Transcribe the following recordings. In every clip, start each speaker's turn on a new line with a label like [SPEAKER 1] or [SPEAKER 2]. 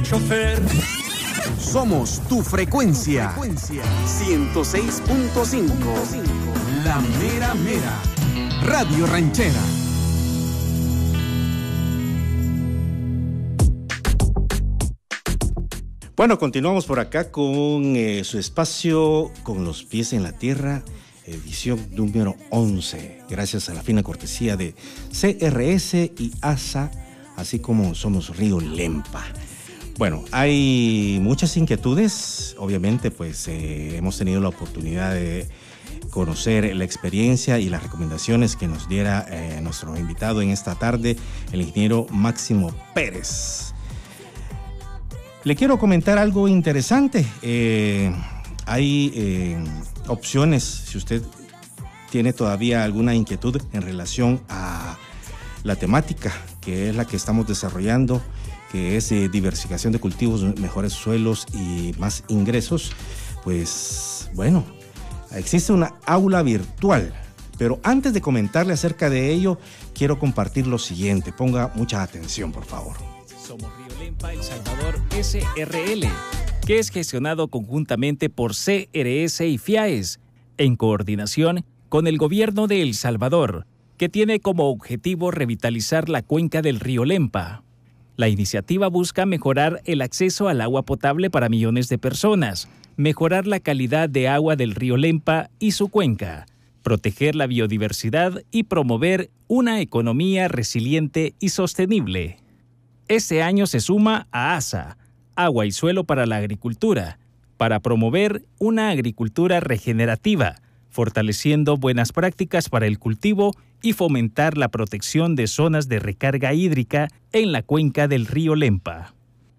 [SPEAKER 1] chofer.
[SPEAKER 2] Somos tu frecuencia. 106.5. La mera mera. Radio Ranchera.
[SPEAKER 3] Bueno, continuamos por acá con su espacio Con los pies en la tierra, edición número 11. Gracias a la fina cortesía de CRS y ASA, así como Somos Río Lempa. Bueno, hay muchas inquietudes. Obviamente, pues hemos tenido la oportunidad de conocer la experiencia y las recomendaciones que nos diera nuestro invitado en esta tarde, el ingeniero Máximo Pérez. Le quiero comentar algo interesante. Hay opciones, si usted tiene todavía alguna inquietud en relación a la temática, que es la que estamos desarrollando, que es diversificación de cultivos, mejores suelos y más ingresos, pues bueno, existe una aula virtual. Pero antes de comentarle acerca de ello, quiero compartir lo siguiente. Ponga mucha atención, por favor.
[SPEAKER 4] Somos Río Lempa El Salvador SRL, que es gestionado conjuntamente por CRS y FIAES, en coordinación con el gobierno de El Salvador, que tiene como objetivo revitalizar la cuenca del río Lempa. La iniciativa busca mejorar el acceso al agua potable para millones de personas, mejorar la calidad de agua del río Lempa y su cuenca, proteger la biodiversidad y promover una economía resiliente y sostenible. Este año se suma a ASA, Agua y Suelo para la Agricultura, para promover una agricultura regenerativa, fortaleciendo buenas prácticas para el cultivo y fomentar la protección de zonas de recarga hídrica en la cuenca del río Lempa.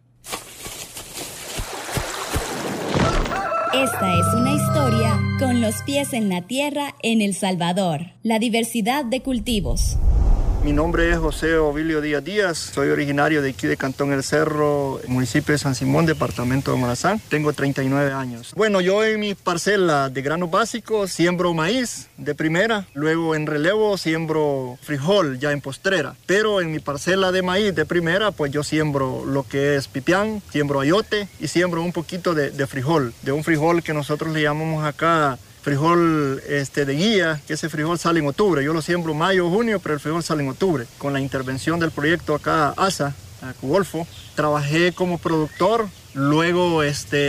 [SPEAKER 5] Esta es una historia con los pies en la tierra en El Salvador. La diversidad de cultivos.
[SPEAKER 6] Mi nombre es José Ovilio Díaz Díaz, soy originario de aquí de Cantón El Cerro, municipio de San Simón, departamento de Morazán. Tengo 39 años. Bueno, yo en mi parcela de granos básicos siembro maíz de primera, luego en relevo siembro frijol ya en postrera. Pero en mi parcela de maíz de primera, pues yo siembro lo que es pipián, siembro ayote y siembro un poquito de frijol, de un frijol que nosotros le llamamos acá frijol de guía, que ese frijol sale en octubre. Yo lo siembro mayo o junio, pero el frijol sale en octubre. Con la intervención del proyecto acá ASA, Cugolfo, trabajé como productor. Luego,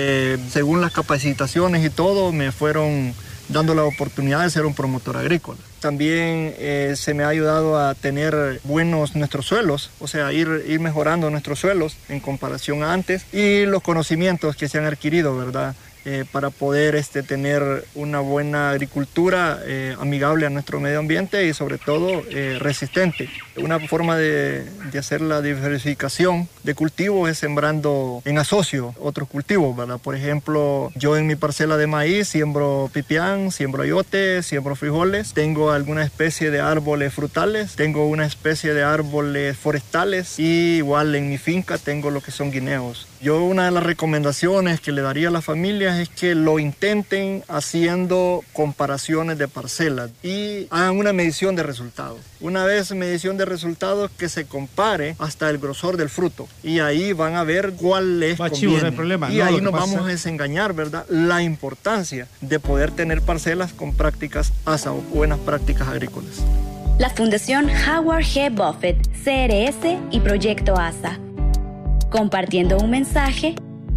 [SPEAKER 6] según las capacitaciones y todo, me fueron dando la oportunidad de ser un promotor agrícola. También se me ha ayudado a tener buenos nuestros suelos, o sea, ir mejorando nuestros suelos en comparación a antes, y los conocimientos que se han adquirido, ¿verdad? Para poder tener una buena agricultura amigable a nuestro medio ambiente y sobre todo resistente. Una forma de hacer la diversificación de cultivos es sembrando en asocio otros cultivos, ¿verdad? Por ejemplo, yo en mi parcela de maíz siembro pipián, siembro ayote, siembro frijoles, tengo alguna especie de árboles frutales, tengo una especie de árboles forestales y igual en mi finca tengo lo que son guineos. Yo una de las recomendaciones que le daría a las familias es que lo intenten haciendo comparaciones de parcelas y hagan una medición de resultados. Una vez medición de resultados, que se compare hasta el grosor del fruto y ahí van a ver cuál les conviene. No hay problema. Y ahí nos vamos a desengañar, ¿verdad? La importancia de poder tener parcelas con prácticas ASA o buenas prácticas agrícolas.
[SPEAKER 5] La Fundación Howard G. Buffett, CRS y Proyecto ASA. Compartiendo un mensaje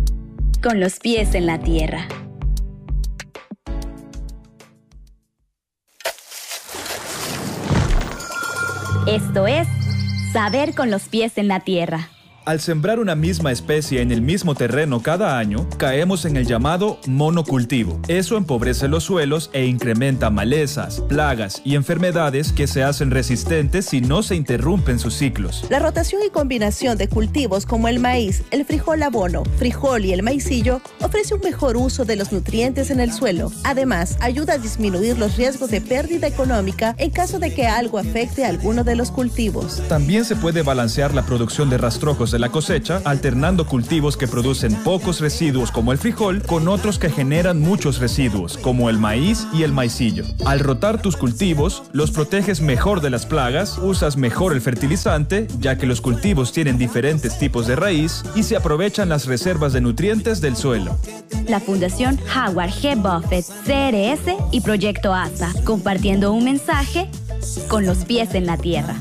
[SPEAKER 5] con los pies en la tierra. Esto es Saber con los pies en la tierra.
[SPEAKER 7] Al sembrar una misma especie en el mismo terreno cada año, caemos en el llamado monocultivo. Eso empobrece los suelos e incrementa malezas, plagas y enfermedades que se hacen resistentes si no se interrumpen sus ciclos.
[SPEAKER 8] La rotación y combinación de cultivos como el maíz, el frijol abono, frijol y el maicillo ofrece un mejor uso de los nutrientes en el suelo. Además, ayuda a disminuir los riesgos de pérdida económica en caso de que algo afecte a alguno de los cultivos.
[SPEAKER 7] También se puede balancear la producción de rastrojos de la cosecha, alternando cultivos que producen pocos residuos como el frijol con otros que generan muchos residuos como el maíz y el maicillo. Al rotar tus cultivos, los proteges mejor de las plagas, usas mejor el fertilizante, ya que los cultivos tienen diferentes tipos de raíz y se aprovechan las reservas de nutrientes del suelo.
[SPEAKER 5] La Fundación Howard G. Buffett, CRS y Proyecto ASA, compartiendo un mensaje con los pies en la tierra.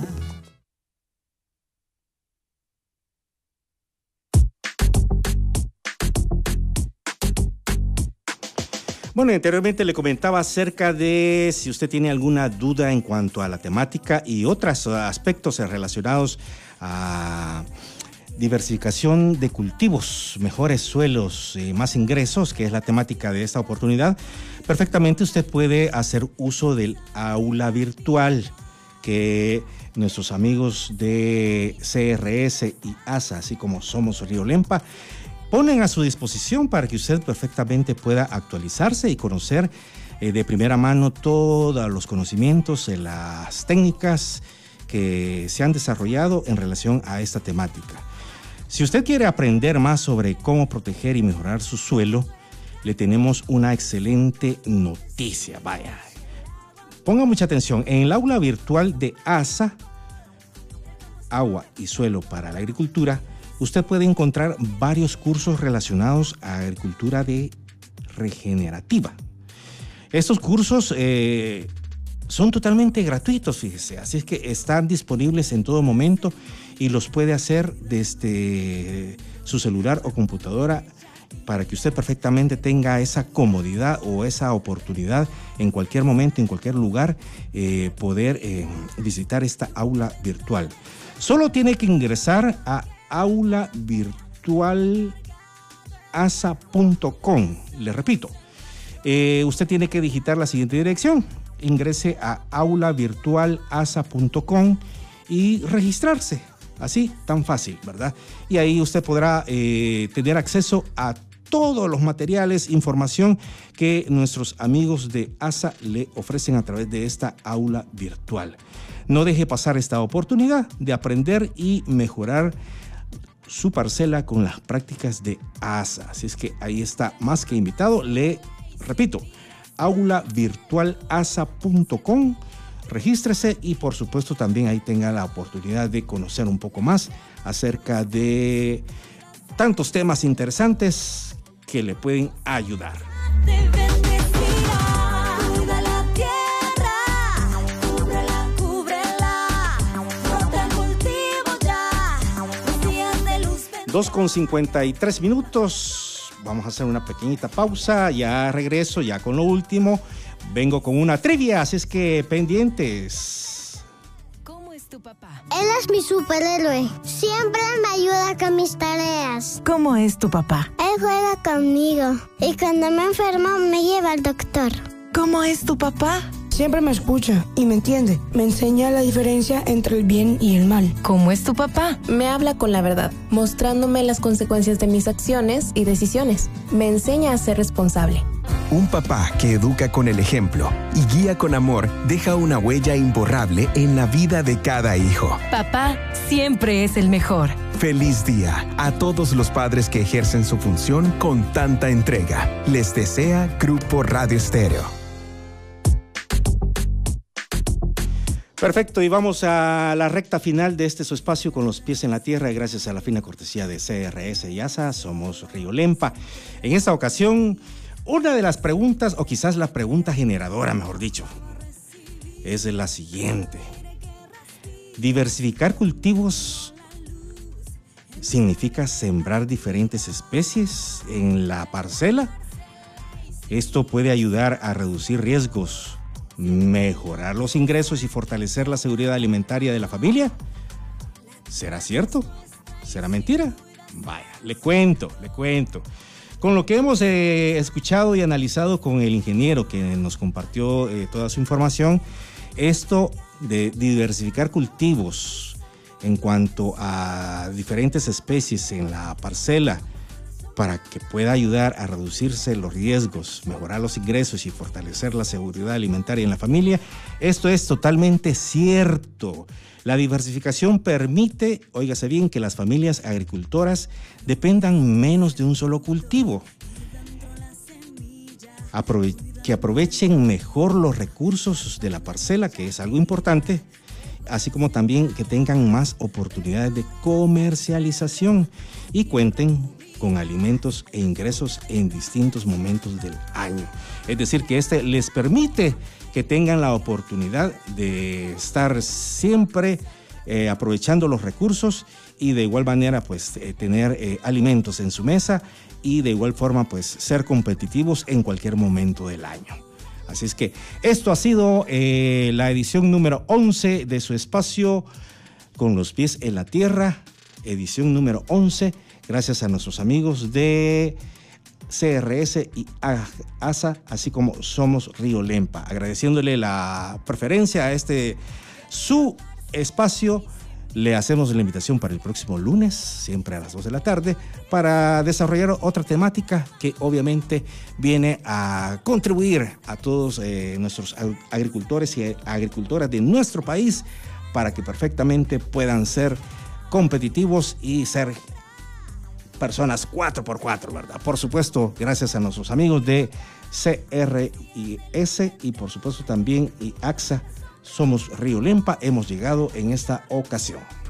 [SPEAKER 3] Bueno, anteriormente le comentaba acerca de si usted tiene alguna duda en cuanto a la temática y otros aspectos relacionados a diversificación de cultivos, mejores suelos y más ingresos, que es la temática de esta oportunidad. Perfectamente usted puede hacer uso del aula virtual que nuestros amigos de CRS y ASA, así como Somos Río Lempa, ponen a su disposición para que usted perfectamente pueda actualizarse y conocer de primera mano todos los conocimientos, las técnicas que se han desarrollado en relación a esta temática. Si usted quiere aprender más sobre cómo proteger y mejorar su suelo, le tenemos una excelente noticia. Vaya, ponga mucha atención. En el aula virtual de ASA, Agua y Suelo para la Agricultura, usted puede encontrar varios cursos relacionados a agricultura regenerativa. Estos cursos son totalmente gratuitos, fíjese, así es que están disponibles en todo momento y los puede hacer desde su celular o computadora para que usted perfectamente tenga esa comodidad o esa oportunidad en cualquier momento, en cualquier lugar, poder visitar esta aula virtual. Solo tiene que ingresar a aulavirtualasa.com. Le repito, usted tiene que digitar la siguiente dirección. Ingrese a aulavirtualasa.com y registrarse. Así, tan fácil, ¿verdad? Y ahí usted podrá tener acceso a todos los materiales, información que nuestros amigos de ASA le ofrecen a través de esta aula virtual. No deje pasar esta oportunidad de aprender y mejorar su parcela con las prácticas de ASA. Así es que ahí está más que invitado. Le repito, aulavirtualasa.com. Regístrese y por supuesto también ahí tenga la oportunidad de conocer un poco más acerca de tantos temas interesantes que le pueden ayudar.
[SPEAKER 1] Cuida la tierra, cúbrela, brota el cultivo ya, los días de luz.
[SPEAKER 3] 2:53. Vamos a hacer una pequeñita pausa, ya regreso, ya con lo último. Vengo con una trivia, así es que pendientes.
[SPEAKER 9] ¿Cómo es tu papá?
[SPEAKER 10] Él es mi superhéroe. Siempre me ayuda con mis tareas.
[SPEAKER 9] ¿Cómo es tu papá?
[SPEAKER 10] Él juega conmigo y cuando me enfermo me lleva al doctor.
[SPEAKER 9] ¿Cómo es tu papá?
[SPEAKER 11] Siempre me escucha y me entiende. Me enseña la diferencia entre el bien y el mal.
[SPEAKER 9] ¿Cómo es tu papá?
[SPEAKER 12] Me habla con la verdad, mostrándome las consecuencias de mis acciones y decisiones. Me enseña a ser responsable.
[SPEAKER 13] Un papá que educa con el ejemplo y guía con amor deja una huella imborrable en la vida de cada hijo.
[SPEAKER 9] Papá siempre es el mejor.
[SPEAKER 13] Feliz día a todos los padres que ejercen su función con tanta entrega. Les desea Grupo Radio Estéreo.
[SPEAKER 3] Perfecto, y vamos a la recta final de su espacio con los pies en la tierra, y gracias a la fina cortesía de CRS y ASA, Somos Río Lempa. En esta ocasión, una de las preguntas, o quizás la pregunta generadora, mejor dicho, es la siguiente. ¿Diversificar cultivos significa sembrar diferentes especies en la parcela? Esto puede ayudar a reducir riesgos, mejorar los ingresos y fortalecer la seguridad alimentaria de la familia. ¿Será cierto? ¿Será mentira? Vaya, le cuento. Con lo que hemos escuchado y analizado con el ingeniero que nos compartió toda su información, esto de diversificar cultivos en cuanto a diferentes especies en la parcela para que pueda ayudar a reducirse los riesgos, mejorar los ingresos y fortalecer la seguridad alimentaria en la familia. Esto es totalmente cierto. La diversificación permite, óigase bien, que las familias agricultoras dependan menos de un solo cultivo, que aprovechen mejor los recursos de la parcela, que es algo importante, así como también que tengan más oportunidades de comercialización y cuenten con alimentos e ingresos en distintos momentos del año. Es decir, que les permite que tengan la oportunidad de estar siempre aprovechando los recursos y de igual manera pues tener alimentos en su mesa y de igual forma pues ser competitivos en cualquier momento del año. Así es que esto ha sido la edición número 11 de su espacio Con los pies en la tierra, edición número 11, gracias a nuestros amigos de CRS y ASA, así como Somos Río Lempa, agradeciéndole la preferencia a su espacio. Le hacemos la invitación para el próximo lunes, siempre a las 2 de la tarde, para desarrollar otra temática que obviamente viene a contribuir a todos nuestros agricultores y agricultoras de nuestro país para que perfectamente puedan ser competitivos y ser personas 4x4, ¿verdad? Por supuesto, gracias a nuestros amigos de CRIS y por supuesto también y AXA, Somos Río Lempa, hemos llegado en esta ocasión.